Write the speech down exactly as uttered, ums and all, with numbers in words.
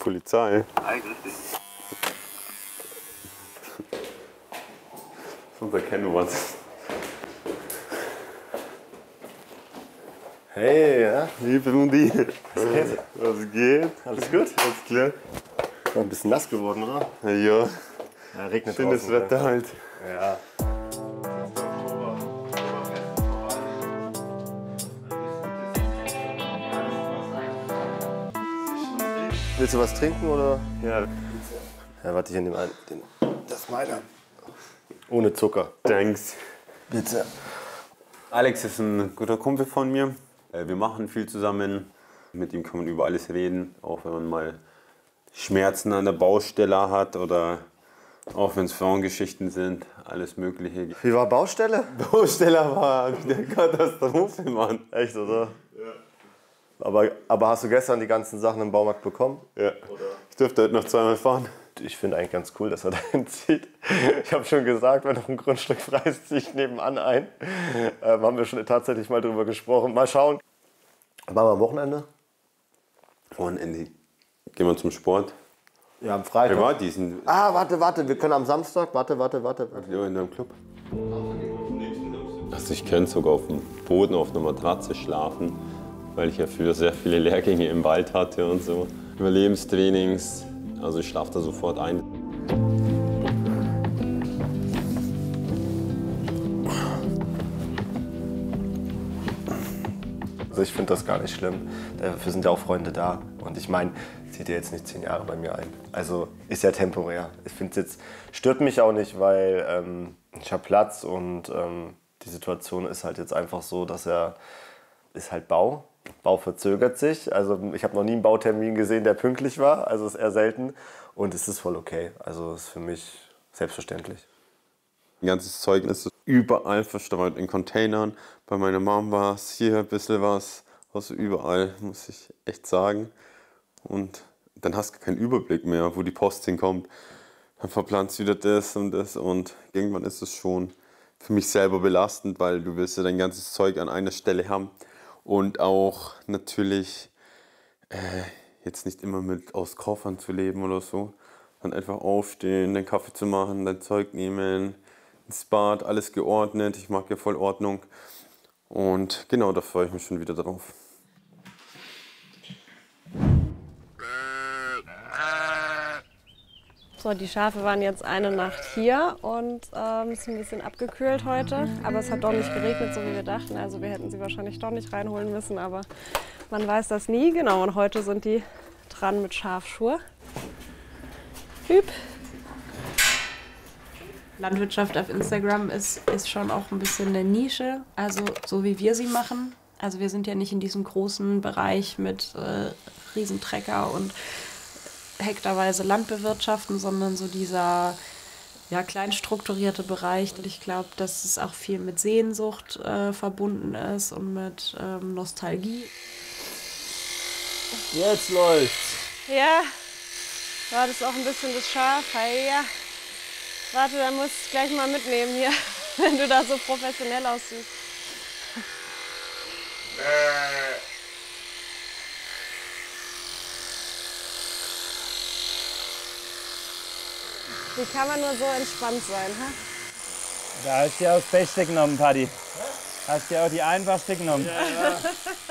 Polizei. Hi, grüß dich. Sonst erkennen wir was. Hey, ja? Liebe Mundi. Was geht? Was geht? Alles gut? Alles klar? Noch ein bisschen nass geworden, oder? Ja. Ja, regnet Schönes draußen, Wetter ja. halt. Ja. Willst du was trinken, oder? Ja. Ja, warte, ich nehme einen. Den, das ist meiner. Ohne Zucker. Thanks. Bitte. Alex ist ein guter Kumpel von mir. Wir machen viel zusammen. Mit ihm kann man über alles reden, auch wenn man mal Schmerzen an der Baustelle hat oder auch wenn es Frauengeschichten sind, alles Mögliche. Wie war Baustelle? Baustelle war eine Katastrophe, Mann. Echt, oder? Ja. Aber, aber hast du gestern die ganzen Sachen im Baumarkt bekommen? Ja. Ich dürfte heute noch zweimal fahren. Ich finde eigentlich ganz cool, dass er dahin zieht. Ich habe schon gesagt, wenn noch ein Grundstück frei ist, ziehe ich nebenan ein. Ähm, haben wir schon tatsächlich mal drüber gesprochen. Mal schauen. Machen wir am Wochenende? Wochenende gehen wir zum Sport. Ja, am Freitag. Wer war diesen? Ah, warte, warte, wir können am Samstag, warte, warte, warte. Ja, in einem Club. Also ich könnte sogar auf dem Boden auf einer Matratze schlafen, weil ich ja früher sehr viele Lehrgänge im Wald hatte und so. Überlebenstrainings, also ich schlafe da sofort ein. Also ich finde das gar nicht schlimm. Dafür sind ja auch Freunde da. Und ich meine, zieht ihr jetzt nicht zehn Jahre bei mir ein. Also ist ja temporär. Ich finde es jetzt, stört mich auch nicht, weil ähm, ich habe Platz und ähm, die Situation ist halt jetzt einfach so, dass er ist halt Bau. Bau verzögert sich. Also ich habe noch nie einen Bautermin gesehen, der pünktlich war. Also ist eher selten. Und es ist voll okay. Also ist für mich selbstverständlich. Ein ganzes Zeug ist überall verstreut in Containern. Bei meiner Mom war es hier ein bisschen was. Also überall, muss ich echt sagen. Und dann hast du keinen Überblick mehr, wo die Post hinkommt. Dann verplanst du wieder das und das. Und irgendwann ist es schon für mich selber belastend, weil du willst ja dein ganzes Zeug an einer Stelle haben. Und auch natürlich äh, jetzt nicht immer mit aus Koffern zu leben oder so. Dann einfach aufstehen, den Kaffee zu machen, dein Zeug nehmen, ins Bad, alles geordnet. Ich mag ja voll Ordnung. Und genau, da freue ich mich schon wieder drauf. So, die Schafe waren jetzt eine Nacht hier und ähm, ist ein bisschen abgekühlt heute. Aber es hat doch nicht geregnet, so wie wir dachten. Also wir hätten sie wahrscheinlich doch nicht reinholen müssen, aber man weiß das nie. Genau, und heute sind die dran mit Schafschur. Hüb. Landwirtschaft auf Instagram ist, ist schon auch ein bisschen eine Nische, also so wie wir sie machen. Also wir sind ja nicht in diesem großen Bereich mit äh, Riesentrecker und hektarweise Landbewirtschaften, sondern so dieser ja, klein strukturierte Bereich. Und ich glaube, dass es auch viel mit Sehnsucht äh, verbunden ist und mit ähm, Nostalgie. Jetzt läuft's. Ja, war das auch ein bisschen das Schaf. Hey, ja. Warte, da muss ich gleich mal mitnehmen hier, wenn du da so professionell aussiehst. Wie kann man nur so entspannt sein, ha? Da hast du ja auch das Beste genommen, Paddy. Hast du ja auch die einfachste genommen. Ja, ja.